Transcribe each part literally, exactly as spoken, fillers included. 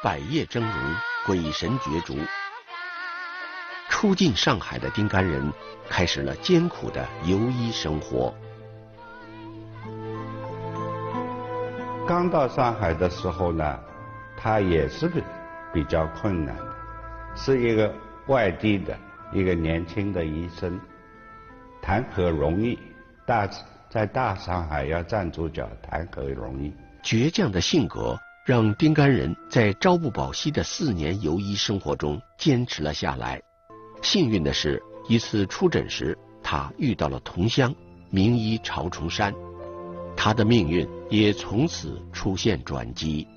百业峥嵘，鬼神角逐。初进上海的丁甘人开始了艰苦的游医生活。 刚到上海的时候呢，他也是比比较困难的，是一个外地的一个年轻的医生，谈何容易？大在大上海要站住脚，谈何容易？ 倔强的性格让丁甘人在朝不保夕的四年游医生活中坚持了下来。幸运的是，一次出诊时，他遇到了同乡名医曹崇山，他的命运也从此出现转机。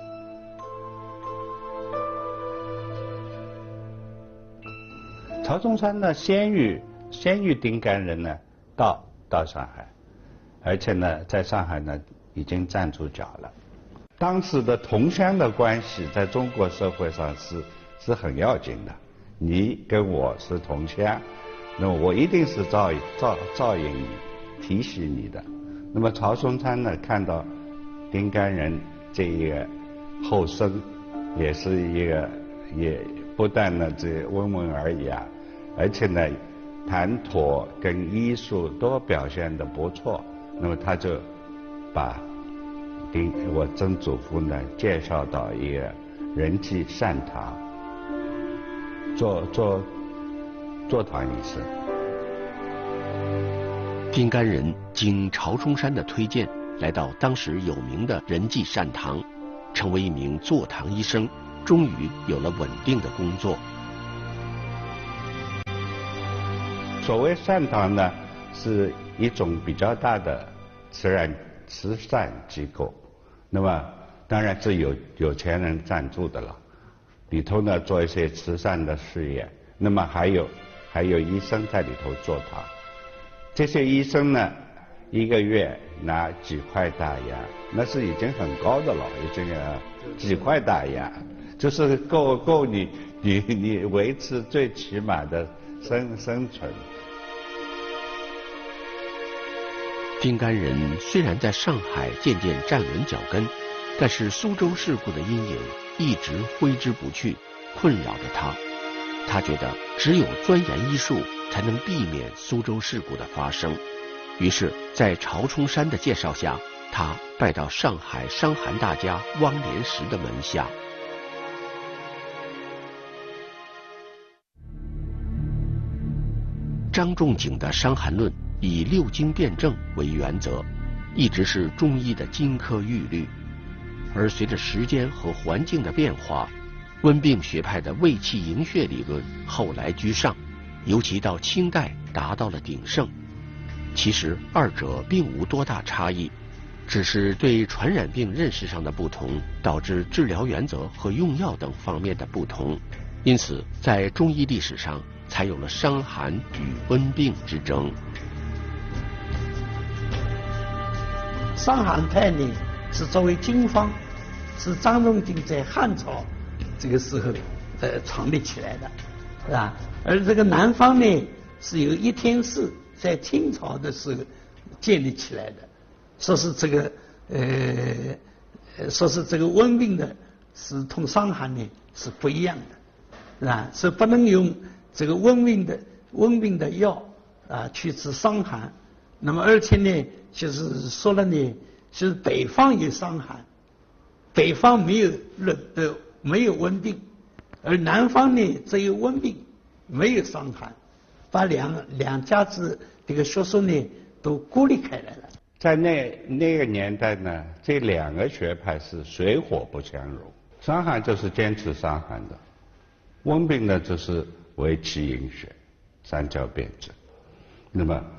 曹崇山呢，先于先于丁甘人呢到到上海，而且呢，在上海呢已经站住脚了。当时的同乡的关系，在中国社会上是是很要紧的。你跟我是同乡，那么我一定是照照照应你、提携你的。那么曹崇山呢，看到丁甘人这一个后生，也是一个也不但呢这温文尔雅，而且呢谈吐跟医术都表现得不错，那么他就把丁我曾祖父呢介绍到一个仁济善堂。做做做堂医生。 丁甘人经曹崇山的推荐，来到当时有名的仁济善堂，成为一名坐堂医生，终于有了稳定的工作。 所谓善堂呢，是一种比较大的慈善慈善机构，那么当然是有有钱人赞助的了。里头呢做一些慈善的事业，那么还有还有医生在里头做堂，这些医生呢一个月拿几块大洋，那是已经很高的了，已经啊几块大洋，就是够够你你你维持最起码的生生存。 丁甘人虽然在上海渐渐站稳脚跟，但是苏州事故的阴影一直挥之不去，困扰着他。他觉得只有钻研医术，才能避免苏州事故的发生。于是，在曹崇山的介绍下，他拜到上海伤寒大家汪连石的门下。张仲景的《伤寒论》以六经辩证为原则，一直是中医的金科玉律。而随着时间和环境的变化，温病学派的卫气营血理论后来居上，尤其到清代达到了鼎盛。其实二者并无多大差异，只是对传染病认识上的不同，导致治疗原则和用药等方面的不同。因此，在中医历史上才有了伤寒与温病之争。 伤寒派呢，是作为经方，是张仲景在汉朝这个时候呃创立起来的，是吧？而这个南方呢，是由一天士在清朝的时候建立起来的，说是这个呃，说是这个温病的是同伤寒呢是不一样的，是吧？所以不能用这个温病的温病的药啊去治伤寒。那么而且呢，就是说了呢，就是北方有伤寒，北方没有热呃没有温病，而南方呢只有温病，没有伤寒，把两两家子这个学说呢都孤立开来了。 在那那个年代呢，这两个学派是水火不相容，伤寒就是坚持伤寒的，温病呢就是为气营血，三焦辩证。那么